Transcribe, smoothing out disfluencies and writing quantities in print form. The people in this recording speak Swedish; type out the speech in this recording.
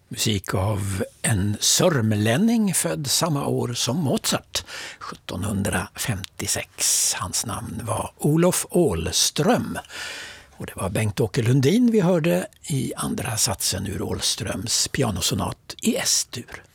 Musik av en sörmlänning född samma år som Mozart, 1756. Hans namn var Olof Åhlström. Och det var Bengt-Åke Lundin vi hörde i andra satsen ur Åhlströms pianosonat i S-dur.